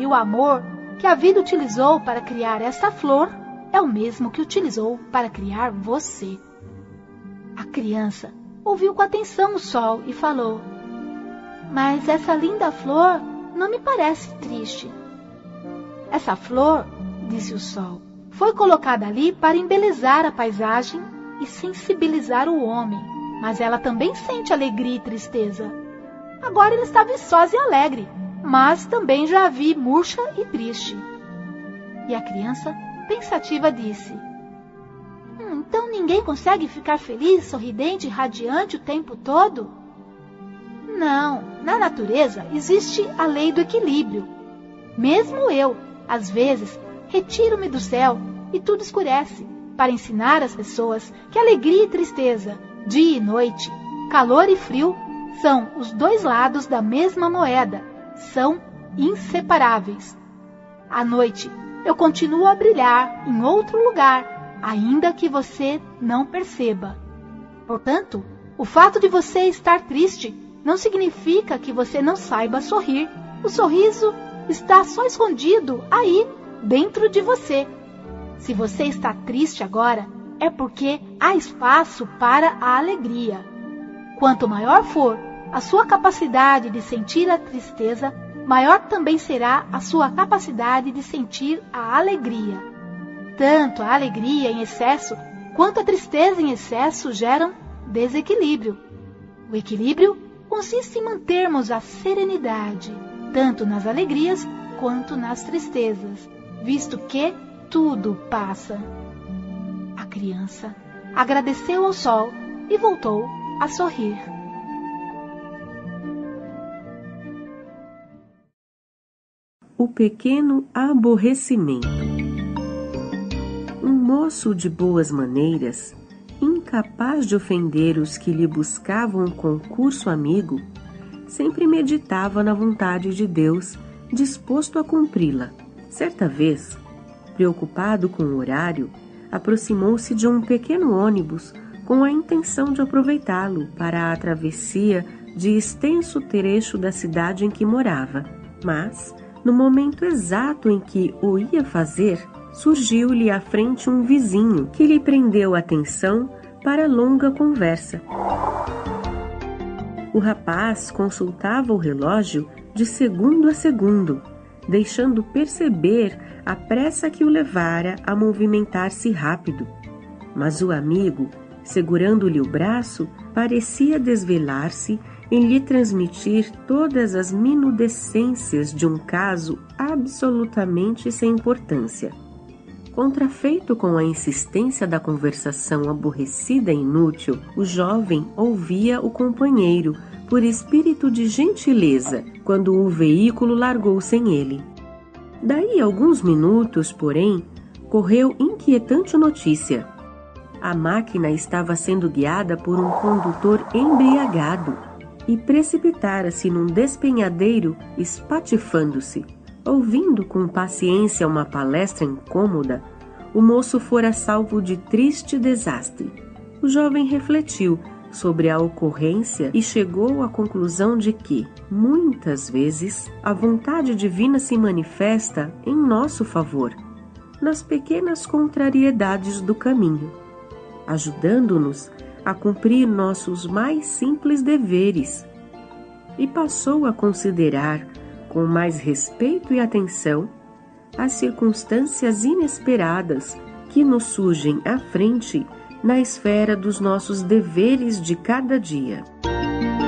E o amor que a vida utilizou para criar essa flor é o mesmo que utilizou para criar você. A criança ouviu com atenção o sol e falou: mas essa linda flor não me parece triste. Essa flor, disse o sol, foi colocada ali para embelezar a paisagem e sensibilizar o homem, mas ela também sente alegria e tristeza. Agora ele está viçosa e alegre, mas também já a vi murcha e triste. E a criança, pensativa, disse: então ninguém consegue ficar feliz, sorridente e radiante o tempo todo? Não, na natureza existe a lei do equilíbrio. Mesmo eu, às vezes, retiro-me do céu e tudo escurece, para ensinar às pessoas que alegria e tristeza, dia e noite, calor e frio, são os dois lados da mesma moeda, são inseparáveis. À noite, eu continuo a brilhar em outro lugar, ainda que você não perceba. Portanto, o fato de você estar triste não significa que você não saiba sorrir. O sorriso está só escondido aí, dentro de você. Se você está triste agora, é porque há espaço para a alegria. Quanto maior for a sua capacidade de sentir a tristeza, maior também será a sua capacidade de sentir a alegria. Tanto a alegria em excesso quanto a tristeza em excesso geram desequilíbrio. O equilíbrio consiste em mantermos a serenidade, tanto nas alegrias quanto nas tristezas, visto que tudo passa. A criança agradeceu ao sol e voltou a sorrir. O pequeno aborrecimento. Um moço de boas maneiras, incapaz de ofender os que lhe buscavam um concurso amigo, sempre meditava na vontade de Deus, disposto a cumpri-la. Certa vez, preocupado com o horário, aproximou-se de um pequeno ônibus com a intenção de aproveitá-lo para a travessia de extenso trecho da cidade em que morava. Mas, no momento exato em que o ia fazer, surgiu-lhe à frente um vizinho que lhe prendeu a atenção para longa conversa. O rapaz consultava o relógio de segundo a segundo, deixando perceber a pressa que o levara a movimentar-se rápido. Mas o amigo, segurando-lhe o braço, parecia desvelar-se em lhe transmitir todas as minudescências de um caso absolutamente sem importância. Contrafeito com a insistência da conversação aborrecida e inútil, o jovem ouvia o companheiro por espírito de gentileza, quando o veículo largou sem ele. Daí a alguns minutos, porém, correu inquietante notícia. A máquina estava sendo guiada por um condutor embriagado e precipitara-se num despenhadeiro espatifando-se. Ouvindo com paciência uma palestra incômoda, o moço fora salvo de triste desastre. O jovem refletiu sobre a ocorrência e chegou à conclusão de que, muitas vezes, a vontade divina se manifesta em nosso favor, nas pequenas contrariedades do caminho, ajudando-nos a cumprir nossos mais simples deveres, e passou a considerar com mais respeito e atenção as circunstâncias inesperadas que nos surgem à frente na esfera dos nossos deveres de cada dia.